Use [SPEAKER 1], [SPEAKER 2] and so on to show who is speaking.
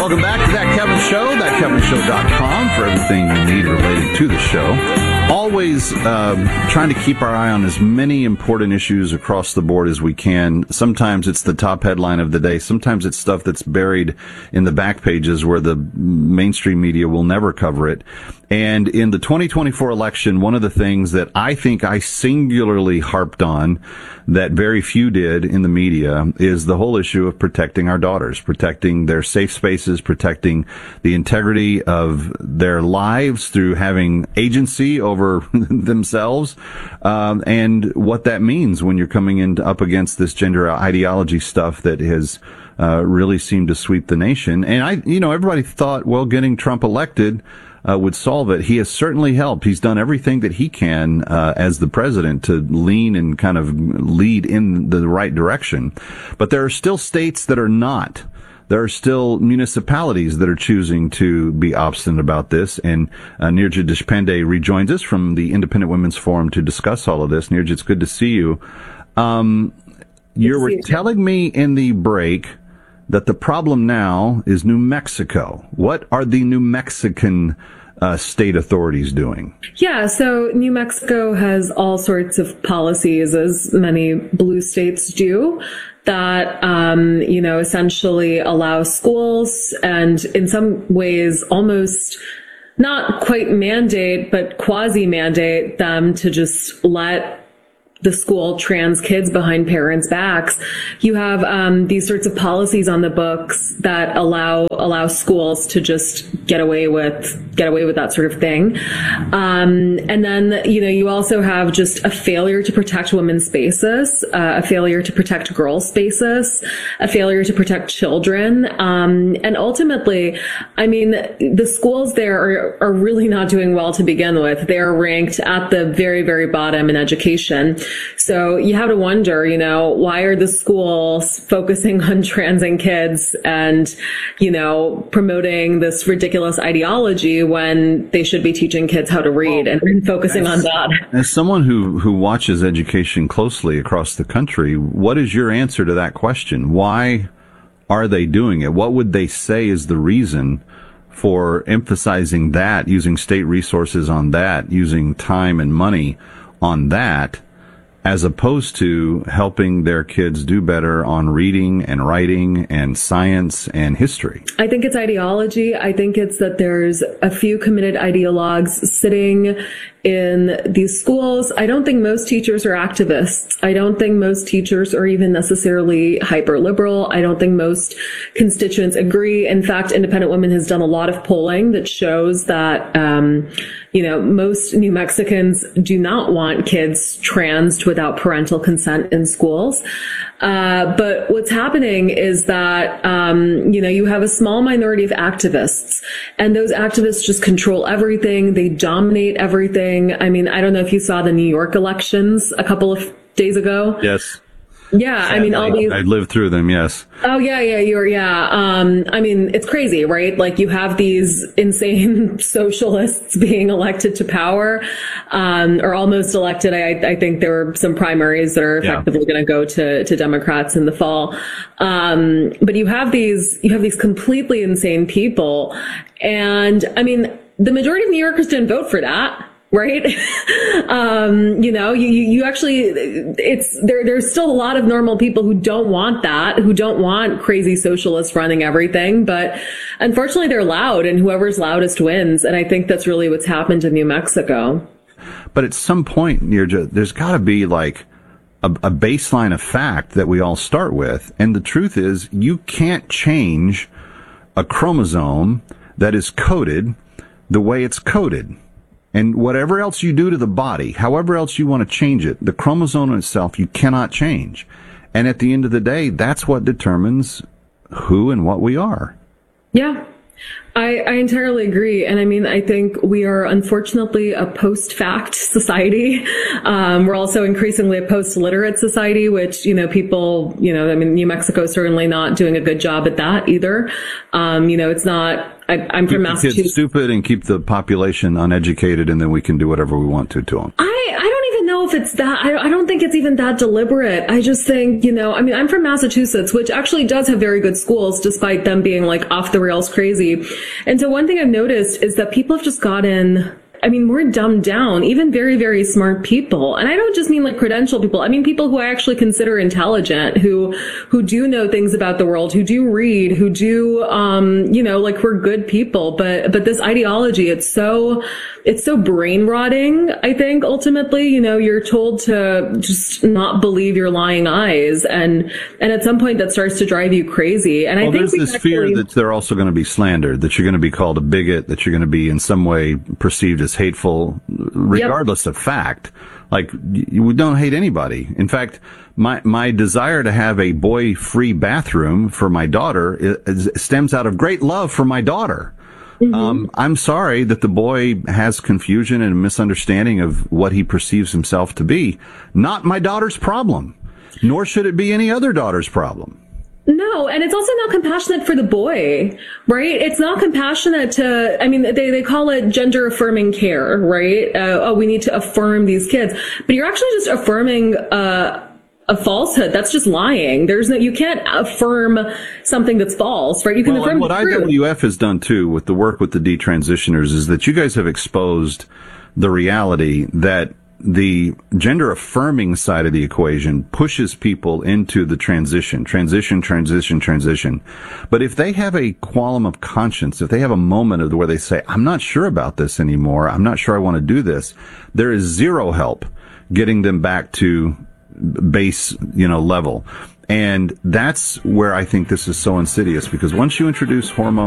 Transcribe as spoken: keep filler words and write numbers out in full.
[SPEAKER 1] Welcome back to That Kevin Show, that kevin show dot com for everything you need related to the show. Always um, trying to keep our eye on as many important issues across the board as we can. Sometimes it's the top headline of the day. Sometimes it's stuff that's buried in the back pages where the mainstream media will never cover it. And in the twenty twenty-four election, one of the things that I think I singularly harped on that very few did in the media is the whole issue of protecting our daughters, protecting their safe spaces, protecting the integrity of their lives through having agency over themselves, um, and what that means when you're coming in up against this gender ideology stuff that has uh, really seemed to sweep the nation. And I, you know, everybody thought, well, getting Trump elected Uh, would solve it. He has certainly helped. He's done everything that he can uh, as the president to lean and kind of lead in the right direction. But there are still states that are not. There are still municipalities that are choosing to be obstinate about this. And uh, Nirja Deshpande rejoins us from the Independent Women's Forum to discuss all of this. Nirja, it's good to see you. Um, you were telling me in the break that the problem now is New Mexico. What are the New Mexican uh, state authorities doing?
[SPEAKER 2] Yeah, so New Mexico has all sorts of policies, as many blue states do, that, um, you know, essentially allow schools and in some ways almost not quite mandate, but quasi-mandate them to just let the school trans kids behind parents' backs. You have um, these sorts of policies on the books that allow allow schools to just get away with get away with that sort of thing. Um, and then, you know, you also have just a failure to protect women's spaces, uh, a failure to protect girls' spaces, a failure to protect children. Um, and ultimately, I mean, the schools there are, are really not doing well to begin with. They're ranked at the very, very bottom in education. So you have to wonder, you know, why are the schools focusing on transing kids and, you know, promoting this ridiculous ideology when they should be teaching kids how to read well, and focusing as, on that?
[SPEAKER 1] As someone who, who watches education closely across the country, what is your answer to that question? Why are they doing it? What would they say is the reason for emphasizing that, using state resources on that, using time and money on that, as opposed to helping their kids do better on reading and writing and science and history?
[SPEAKER 2] I think it's ideology. I think it's that there's a few committed ideologues sitting in these schools. I don't think most teachers are activists. I don't think most teachers are even necessarily hyper liberal. I don't think most constituents agree. In fact, Independent Women has done a lot of polling that shows that, um, you know, most New Mexicans do not want kids transed without parental consent in schools. Uh, but what's happening is that, um, you know, you have a small minority of activists, and those activists just control everything. They dominate everything. I mean, I don't know if you saw the New York elections a couple of days ago.
[SPEAKER 1] Yes.
[SPEAKER 2] Yeah, Sadly, I mean, all these.
[SPEAKER 1] I lived through them, yes.
[SPEAKER 2] Oh, yeah, yeah, you're, yeah. Um, I mean, it's crazy, right? Like, you have these insane socialists being elected to power, um, or almost elected. I, I think there were some primaries that are effectively yeah. going to go to, to Democrats in the fall. Um, but you have these, you have these completely insane people. And I mean, the majority of New Yorkers didn't vote for that. Right. um, you know, you, you actually, it's there, there's still a lot of normal people who don't want that, who don't want crazy socialists running everything. But unfortunately, they're loud, and whoever's loudest wins. And I think that's really what's happened in New Mexico.
[SPEAKER 1] But at some point, Nirja, there's got to be like a, a baseline of fact that we all start with. And the truth is, you can't change a chromosome that is coded the way it's coded. And whatever else you do to the body, however else you want to change it, the chromosome itself, you cannot change. And at the end of the day, that's what determines who and what we are.
[SPEAKER 2] Yeah, I, I entirely agree. And I mean, I think we are unfortunately a post-fact society. Um, we're also increasingly a post-literate society, which, you know, people, you know, I mean, New Mexico is certainly not doing a good job at that either. Um, you know, it's not, I, I'm
[SPEAKER 1] keep
[SPEAKER 2] from Massachusetts.
[SPEAKER 1] Kids stupid and keep the population uneducated, and then we can do whatever we want to to them.
[SPEAKER 2] I, I don't even know know if it's that, I, I don't think it's even that deliberate. I just think, you know, I mean, I'm from Massachusetts, which actually does have very good schools, despite them being like off the rails crazy. And so one thing I've noticed is that people have just gotten, I mean, more dumbed down, even very, very smart people. And I don't just mean like credentialed people. I mean, people who I actually consider intelligent, who, who do know things about the world, who do read, who do, um, you know, like we're good people. But, but this ideology, it's so, it's so brain rotting. I think ultimately, you know, you're told to just not believe your lying eyes. And, and at some point that starts to drive you crazy. And
[SPEAKER 1] well,
[SPEAKER 2] I think
[SPEAKER 1] there's this
[SPEAKER 2] actually,
[SPEAKER 1] fear that they're also going to be slandered, that you're going to be called a bigot, that you're going to be in some way perceived as hateful, regardless yep. of fact. Like, you don't hate anybody. In fact, my my desire to have a boy-free bathroom for my daughter is, stems out of great love for my daughter. Mm-hmm. Um, I'm sorry that the boy has confusion and a misunderstanding of what he perceives himself to be. Not my daughter's problem, nor should it be any other daughter's problem.
[SPEAKER 2] No, and it's also not compassionate for the boy, right? It's not compassionate to, I mean, they, they call it gender affirming care, right? Uh, oh, we need to affirm these kids. But you're actually just affirming uh, a falsehood. That's just lying. There's no, you can't affirm something that's false, right? You can
[SPEAKER 1] well,
[SPEAKER 2] affirm
[SPEAKER 1] what
[SPEAKER 2] the
[SPEAKER 1] I
[SPEAKER 2] truth.
[SPEAKER 1] W F has done too with the work with the detransitioners is that you guys have exposed the reality that the gender affirming side of the equation pushes people into the transition, transition, transition, transition. But if they have a qualm of conscience, if they have a moment of where they say, I'm not sure about this anymore, I'm not sure I want to do this, there is zero help getting them back to base, you know, level. And that's where I think this is so insidious, because once you introduce hormones,